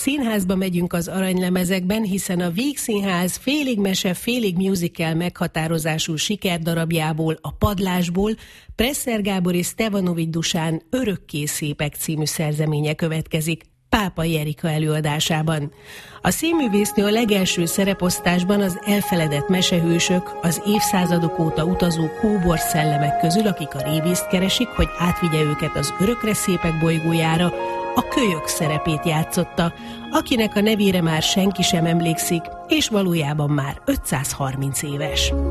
Színházba megyünk az aranylemezekben, hiszen a Vígszínház félig mese, félig musical meghatározású sikerdarabjából, a Padlásból Presser Gábor és Stevanovics Dusán Örökké szépek című szerzeménye következik Pápai Erika előadásában. A színművésznő a legelső szereposztásban az elfeledett mesehősök, az évszázadok óta utazó kóbor szellemek közül, akik a rébészt keresik, hogy átvigye őket az Örökre szépek bolygójára, a kölyök szerepét játszotta, akinek a nevére már senki sem emlékszik, és valójában már 530 éves.